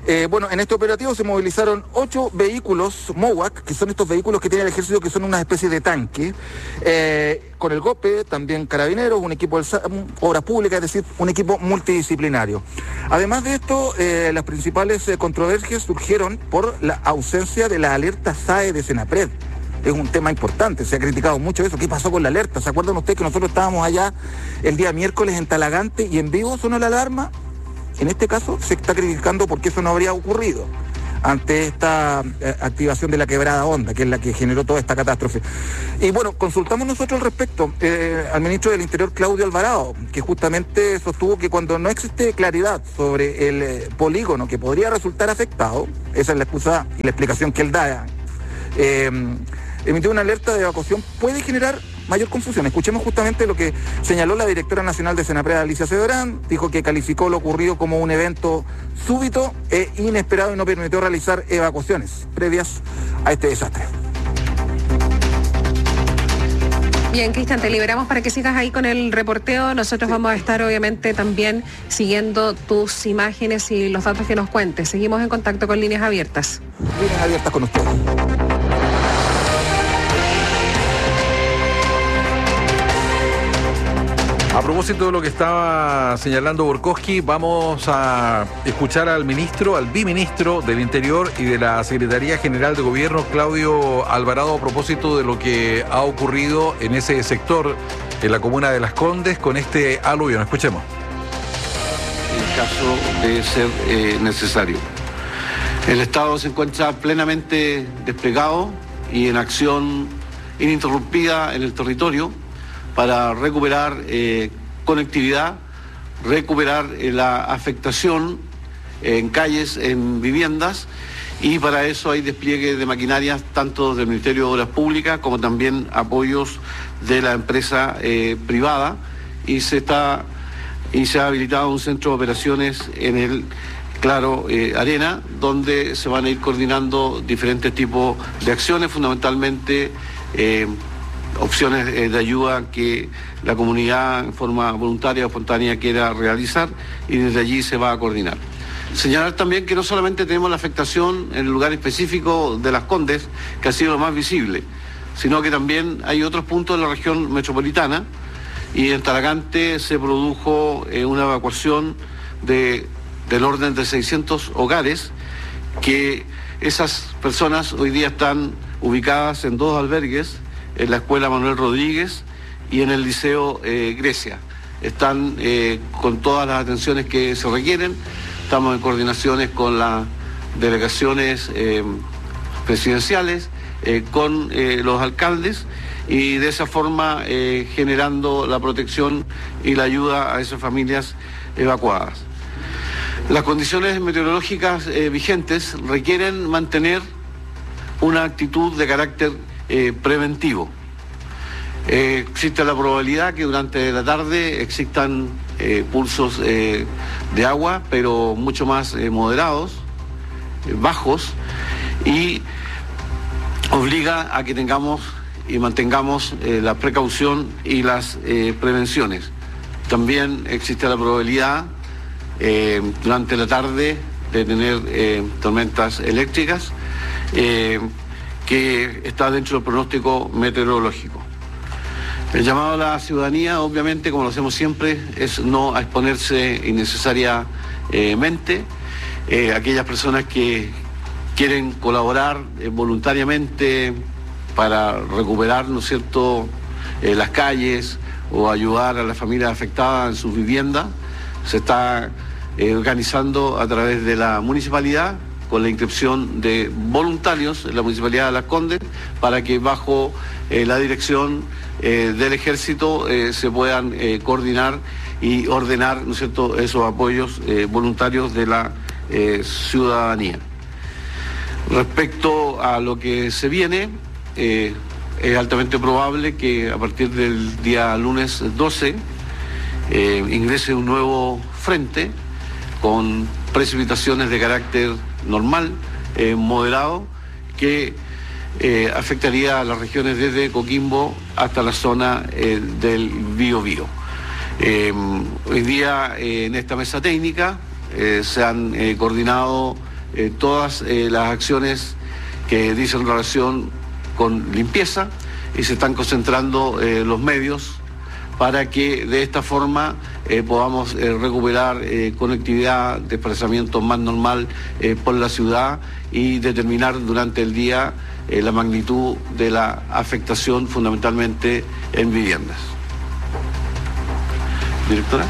Eh, bueno, en este operativo se movilizaron ocho vehículos MOWAC, que son estos vehículos que tiene el ejército, que son una especie de tanque, eh, con el GOPE, también carabineros, un equipo de obras públicas, es decir, un equipo multidisciplinario. Además de esto, eh, las principales eh, controversias surgieron por la ausencia de la alerta S A E de Senapred. Es un tema importante, se ha criticado mucho eso. ¿Qué pasó con la alerta? ¿Se acuerdan ustedes que nosotros estábamos allá el día miércoles en Talagante y en vivo sonó la alarma? En este caso se está criticando porque eso no habría ocurrido ante esta eh, activación de la quebrada Honda, que es la que generó toda esta catástrofe. Y bueno, consultamos nosotros al respecto eh, al ministro del Interior, Claudio Alvarado, que justamente sostuvo que cuando no existe claridad sobre el eh, polígono que podría resultar afectado, esa es la excusa y la explicación que él da, eh, emitir una alerta de evacuación puede generar mayor confusión. Escuchemos justamente lo que señaló la directora nacional de Senapred, Alicia Cedrán. Dijo que calificó lo ocurrido como un evento súbito e inesperado y no permitió realizar evacuaciones previas a este desastre. Bien, Cristian, te liberamos para que sigas ahí con el reporteo. Nosotros sí. Vamos a estar obviamente también siguiendo tus imágenes y los datos que nos cuentes. Seguimos en contacto con Líneas Abiertas. Líneas Abiertas con ustedes. A propósito de lo que estaba señalando Borkowski, vamos a escuchar al ministro, al biministro del Interior y de la Secretaría General de Gobierno, Claudio Alvarado, a propósito de lo que ha ocurrido en ese sector, en la comuna de Las Condes, con este aluvión. Escuchemos. En caso de ser eh, necesario. El Estado se encuentra plenamente desplegado y en acción ininterrumpida en el territorio para recuperar eh, conectividad, recuperar eh, la afectación eh, en calles, en viviendas, y para eso hay despliegue de maquinarias tanto del Ministerio de Obras Públicas como también apoyos de la empresa eh, privada, y se está y se ha habilitado un centro de operaciones en el Claro eh, Arena, donde se van a ir coordinando diferentes tipos de acciones, fundamentalmente eh, opciones de ayuda que la comunidad en forma voluntaria o espontánea quiera realizar, y desde allí se va a coordinar. Señalar también que no solamente tenemos la afectación en el lugar específico de Las Condes, que ha sido lo más visible, sino que también hay otros puntos de la región metropolitana, y en Talagante se produjo eh, una evacuación de, del orden de seiscientos hogares, que esas personas hoy día están ubicadas en dos albergues, en la Escuela Manuel Rodríguez y en el Liceo eh, Grecia. Están eh, con todas las atenciones que se requieren. Estamos en coordinaciones con las delegaciones eh, presidenciales, eh, con eh, los alcaldes, y de esa forma eh, generando la protección y la ayuda a esas familias evacuadas. Las condiciones meteorológicas eh, vigentes requieren mantener una actitud de carácter Eh, preventivo. Eh, existe la probabilidad que durante la tarde existan eh, pulsos eh, de agua, pero mucho más eh, moderados, eh, bajos, y obliga a que tengamos y mantengamos eh, la precaución y las eh, prevenciones. También existe la probabilidad eh, durante la tarde de tener eh, tormentas eléctricas, eh, que está dentro del pronóstico meteorológico. El llamado a la ciudadanía, obviamente, como lo hacemos siempre, es no a exponerse innecesariamente. Eh, aquellas personas que quieren colaborar eh, voluntariamente para recuperar, ¿no es cierto?, eh, las calles o ayudar a las familias afectadas en sus viviendas, se está eh, organizando a través de la municipalidad, con la inscripción de voluntarios en la Municipalidad de Las Condes, para que bajo eh, la dirección eh, del Ejército eh, se puedan eh, coordinar y ordenar, ¿no es cierto?, esos apoyos eh, voluntarios de la eh, ciudadanía. Respecto a lo que se viene, eh, es altamente probable que a partir del día lunes doce eh, ingrese un nuevo frente con precipitaciones de carácter normal, eh, moderado, que eh, afectaría a las regiones desde Coquimbo hasta la zona eh, del Biobío. Eh, hoy día eh, en esta mesa técnica eh, se han eh, coordinado eh, todas eh, las acciones que dicen relación con limpieza y se están concentrando eh, los medios para que de esta forma eh, podamos eh, recuperar eh, conectividad, desplazamiento más normal eh, por la ciudad y determinar durante el día eh, la magnitud de la afectación fundamentalmente en viviendas. Directora.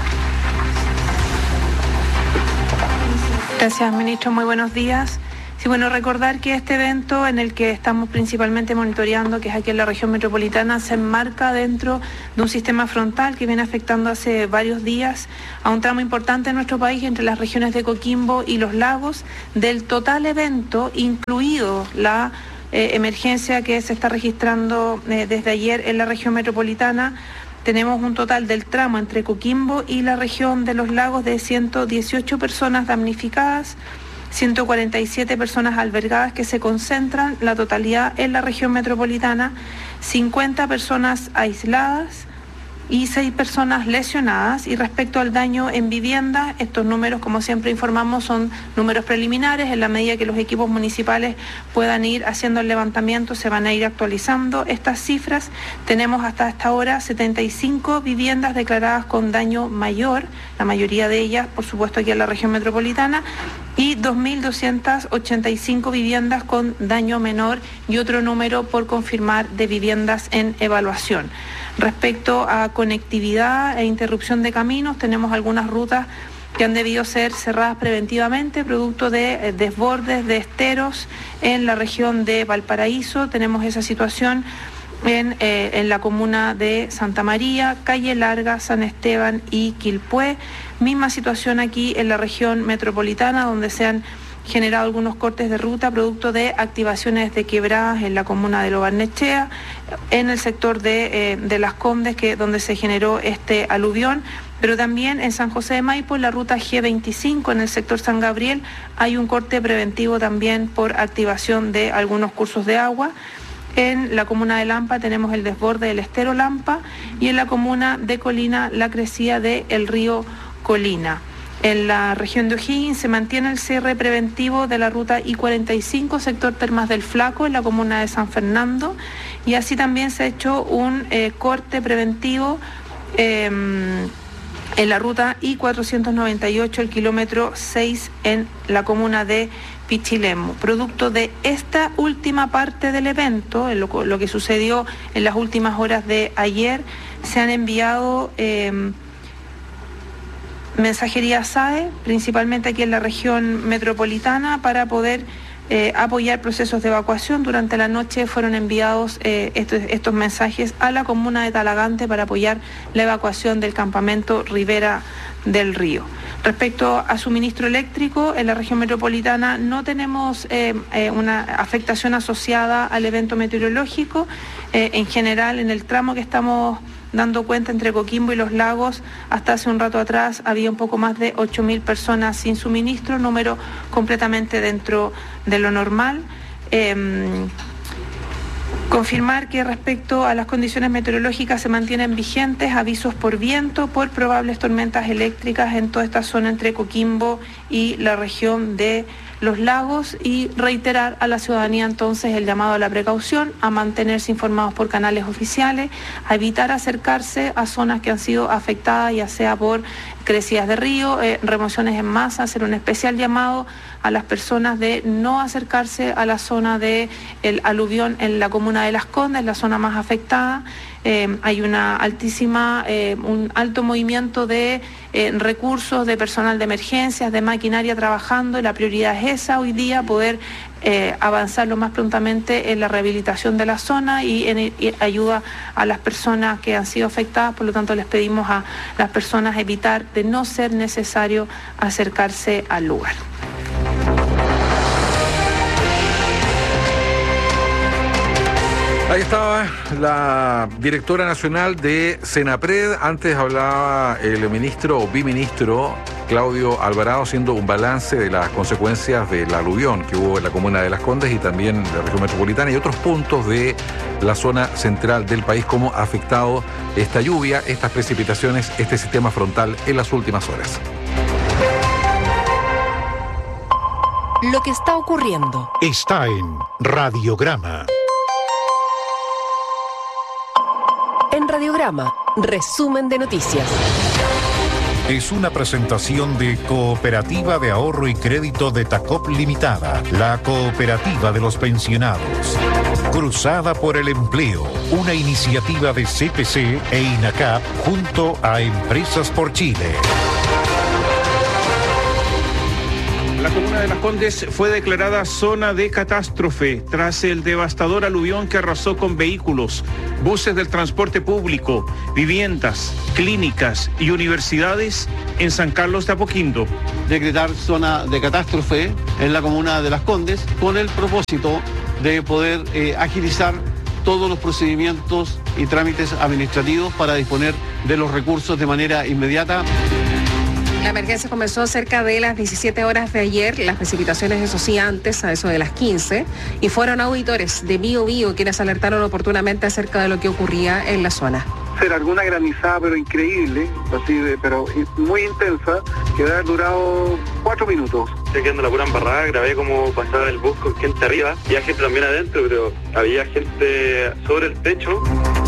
Gracias, ministro. Muy buenos días. Sí, bueno, recordar que este evento en el que estamos principalmente monitoreando, que es aquí en la región metropolitana, se enmarca dentro de un sistema frontal que viene afectando hace varios días a un tramo importante de nuestro país entre las regiones de Coquimbo y Los Lagos. Del total evento, incluido la eh, emergencia que se está registrando eh, desde ayer en la región metropolitana, tenemos un total del tramo entre Coquimbo y la región de Los Lagos de ciento dieciocho personas damnificadas, ciento cuarenta y siete personas albergadas que se concentran la totalidad en la región metropolitana, cincuenta personas aisladas y seis personas lesionadas. Y respecto al daño en vivienda, estos números, como siempre informamos, son números preliminares. En la medida que los equipos municipales puedan ir haciendo el levantamiento, se van a ir actualizando estas cifras. Tenemos hasta esta hora setenta y cinco viviendas declaradas con daño mayor, la mayoría de ellas, por supuesto, aquí en la región metropolitana, y dos mil doscientas ochenta y cinco viviendas con daño menor y otro número por confirmar de viviendas en evaluación. Respecto a conectividad e interrupción de caminos, tenemos algunas rutas que han debido ser cerradas preventivamente, producto de eh, desbordes de esteros en la región de Valparaíso. Tenemos esa situación en, eh, en la comuna de Santa María, Calle Larga, San Esteban y Quilpué. Misma situación aquí en la región metropolitana, donde se han generado algunos cortes de ruta producto de activaciones de quebradas en la comuna de Lo Barnechea, en el sector de, eh, de Las Condes, que, donde se generó este aluvión, pero también en San José de Maipo, en la ruta G veinticinco, en el sector San Gabriel, hay un corte preventivo también por activación de algunos cursos de agua. En la comuna de Lampa tenemos el desborde del estero Lampa y en la comuna de Colina la crecida del río Colina. En la región de O'Higgins se mantiene el cierre preventivo de la ruta I cuarenta y cinco, sector Termas del Flaco, en la comuna de San Fernando, y así también se ha hecho un eh, corte preventivo eh, en la ruta I cuatrocientos noventa y ocho, el kilómetro seis, en la comuna de Pichilemu. Producto de esta última parte del evento, lo, lo que sucedió en las últimas horas de ayer, se han enviado Eh, mensajería S A E, principalmente aquí en la región metropolitana, para poder eh, apoyar procesos de evacuación. Durante la noche fueron enviados eh, estos, estos mensajes a la comuna de Talagante para apoyar la evacuación del campamento Ribera del Río. Respecto a suministro eléctrico, en la región metropolitana no tenemos eh, eh, una afectación asociada al evento meteorológico. Eh, en general, en el tramo que estamos dando cuenta entre Coquimbo y Los Lagos, hasta hace un rato atrás había un poco más de ocho mil personas sin suministro, número completamente dentro de lo normal. Eh, confirmar que respecto a las condiciones meteorológicas se mantienen vigentes avisos por viento, por probables tormentas eléctricas en toda esta zona entre Coquimbo y la región de Los Lagos, y reiterar a la ciudadanía entonces el llamado a la precaución, a mantenerse informados por canales oficiales, a evitar acercarse a zonas que han sido afectadas, ya sea por crecidas de río, eh, remociones en masa, hacer un especial llamado a las personas de no acercarse a la zona del aluvión en la comuna de Las Condes, la zona más afectada. Eh, hay una altísima, eh, un alto movimiento de eh, recursos, de personal de emergencias, de maquinaria trabajando, y la prioridad es esa hoy día, poder eh, avanzar lo más prontamente en la rehabilitación de la zona y en y ayuda a las personas que han sido afectadas. Por lo tanto, les pedimos a las personas evitar, de no ser necesario, acercarse al lugar. Ahí estaba la directora nacional de Senapred. Antes hablaba el ministro o biministro Claudio Alvarado haciendo un balance de las consecuencias del aluvión que hubo en la comuna de Las Condes y también en la región metropolitana y otros puntos de la zona central del país, cómo ha afectado esta lluvia, estas precipitaciones, este sistema frontal en las últimas horas. lo que está ocurriendo. Está en Radiograma. En Radiograma, resumen de noticias. Es una presentación de Cooperativa de Ahorro y Crédito de Tacop Limitada, la cooperativa de los pensionados. Cruzada por el Empleo, una iniciativa de C P C e INACAP junto a Empresas por Chile. La comuna de Las Condes fue declarada zona de catástrofe tras el devastador aluvión que arrasó con vehículos, buses del transporte público, viviendas, clínicas y universidades en San Carlos de Apoquindo. Decretar zona de catástrofe en la comuna de Las Condes con el propósito de poder eh, agilizar todos los procedimientos y trámites administrativos para disponer de los recursos de manera inmediata. La emergencia comenzó cerca de las diecisiete horas de ayer, las precipitaciones eso sí antes, a eso de las quince, y fueron auditores de Bío Bío quienes alertaron oportunamente acerca de lo que ocurría en la zona. Ser alguna granizada pero increíble, así de, pero muy intensa, que debe haber durado cuatro minutos. Estoy quedando la pura embarrada, grabé cómo pasaba el bus con gente arriba, había gente también adentro, pero había gente sobre el techo.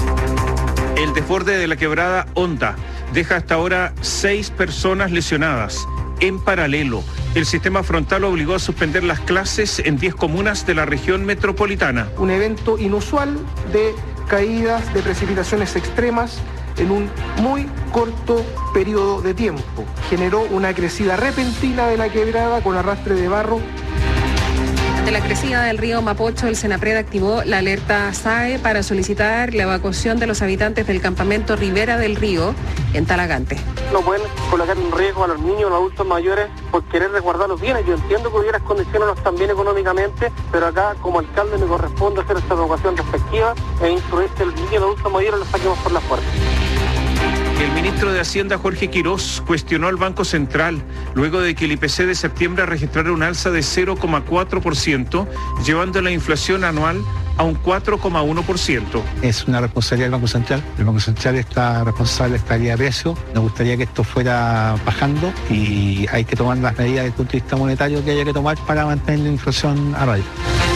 El desborde de la quebrada Honda deja hasta ahora seis personas lesionadas. En paralelo, el sistema frontal obligó a suspender las clases en diez comunas de la región metropolitana. Un evento inusual de caídas de precipitaciones extremas en un muy corto periodo de tiempo. Generó una crecida repentina de la quebrada con arrastre de barro. Ante la crecida del río Mapocho, el Senapred activó la alerta S A E para solicitar la evacuación de los habitantes del campamento Ribera del Río en Talagante. No pueden colocar en riesgo a los niños, a los adultos mayores por querer resguardar los bienes. Yo entiendo que hoy las condiciones no están bien económicamente, pero acá como alcalde me corresponde hacer esta evacuación respectiva e instruir que el niño y los adultos mayores los saquemos por las puertas. El ministro de Hacienda, Jorge Quirós, cuestionó al Banco Central luego de que el I P C de septiembre registrara un alza de cero coma cuatro por ciento, llevando la inflación anual a un cuatro coma uno por ciento. Es una responsabilidad del Banco Central. El Banco Central está responsable de esta estabilidad de precios. Nos gustaría que esto fuera bajando y hay que tomar las medidas desde el punto de vista monetario que haya que tomar para mantener la inflación a raya.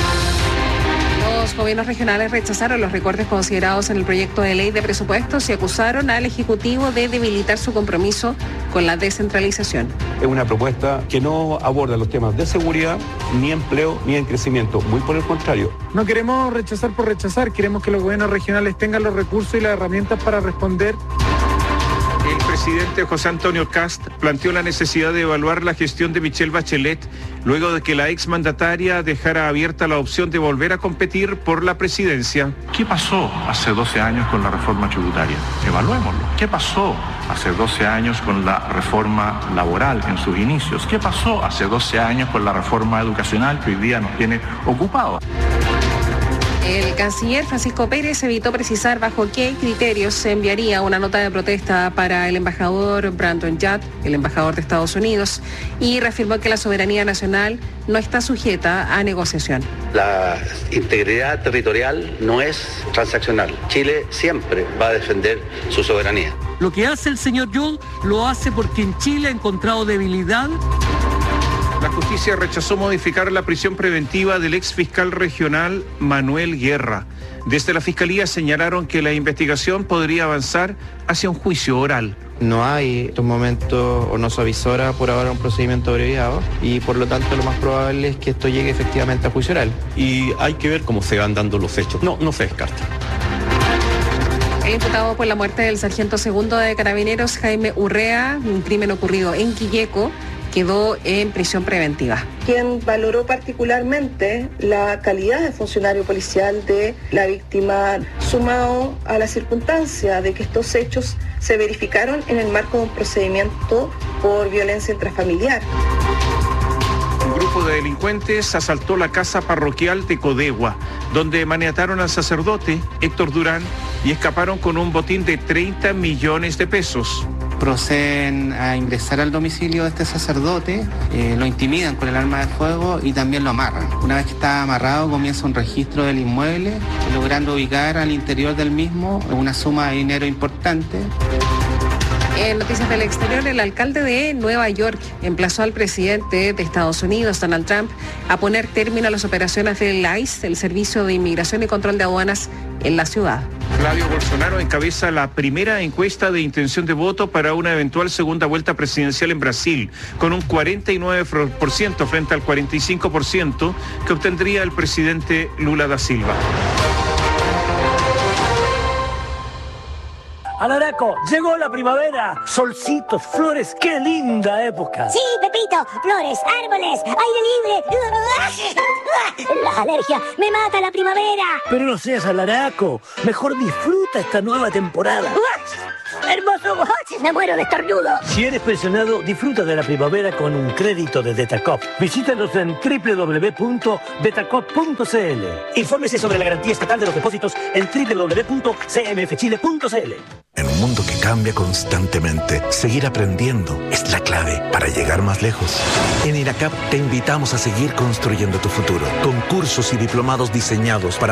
Los gobiernos regionales rechazaron los recortes considerados en el proyecto de ley de presupuestos y acusaron al Ejecutivo de debilitar su compromiso con la descentralización. Es una propuesta que no aborda los temas de seguridad, ni empleo, ni en crecimiento. Muy por el contrario. No queremos rechazar por rechazar, queremos que los gobiernos regionales tengan los recursos y las herramientas para responder. El presidente José Antonio Kast planteó la necesidad de evaluar la gestión de Michelle Bachelet luego de que la exmandataria dejara abierta la opción de volver a competir por la presidencia. ¿Qué pasó hace doce años con la reforma tributaria? Evaluémoslo. ¿Qué pasó hace doce años con la reforma laboral en sus inicios? ¿Qué pasó hace doce años con la reforma educacional que hoy día nos tiene ocupados? El canciller Francisco Pérez evitó precisar bajo qué criterios se enviaría una nota de protesta para el embajador Brandon Judd, el embajador de Estados Unidos, y reafirmó que la soberanía nacional no está sujeta a negociación. La integridad territorial no es transaccional. Chile siempre va a defender su soberanía. Lo que hace el señor Judd lo hace porque en Chile ha encontrado debilidad. La justicia rechazó modificar la prisión preventiva del ex fiscal regional Manuel Guerra. Desde la Fiscalía señalaron que la investigación podría avanzar hacia un juicio oral. No hay en estos momentos o no se avisora por ahora un procedimiento abreviado y por lo tanto lo más probable es que esto llegue efectivamente a juicio oral. Y hay que ver cómo se van dando los hechos. No, no se descarta. El imputado por la muerte del sargento segundo de Carabineros, Jaime Urrea, un crimen ocurrido en Quilleco, quedó en prisión preventiva. Quien valoró particularmente la calidad de funcionario policial de la víctima, sumado a la circunstancia de que estos hechos se verificaron en el marco de un procedimiento por violencia intrafamiliar. Un grupo de delincuentes asaltó la casa parroquial de Codegua, donde maniataron al sacerdote Héctor Durán y escaparon con un botín de treinta millones de pesos. Proceden a ingresar al domicilio de este sacerdote, eh, lo intimidan con el arma de fuego y también lo amarran. Una vez que está amarrado comienza un registro del inmueble, logrando ubicar al interior del mismo una suma de dinero importante. En noticias del exterior, el alcalde de Nueva York emplazó al presidente de Estados Unidos, Donald Trump, a poner término a las operaciones del I C E, el Servicio de Inmigración y Control de Aduanas, en la ciudad. Claudio Bolsonaro encabeza la primera encuesta de intención de voto para una eventual segunda vuelta presidencial en Brasil, con un cuarenta y nueve por ciento frente al cuarenta y cinco por ciento que obtendría el presidente Lula da Silva. Alaraco, llegó la primavera. Solcitos, flores, qué linda época. Sí, Pepito, flores, árboles, aire libre. La alergia me mata la primavera. Pero no seas alaraco, mejor disfruta esta nueva temporada. ¡Hermoso! Me muero de estornudo. Si eres pensionado, disfruta de la primavera con un crédito de Detacop. Visítanos en doble u doble u doble u punto detacop punto c l. Infórmese sobre la garantía estatal de los depósitos en doble u doble u doble u punto c m f chile punto c l. En un mundo que cambia constantemente, seguir aprendiendo es la clave para llegar más lejos. En INACAP te invitamos a seguir construyendo tu futuro, con cursos y diplomados diseñados para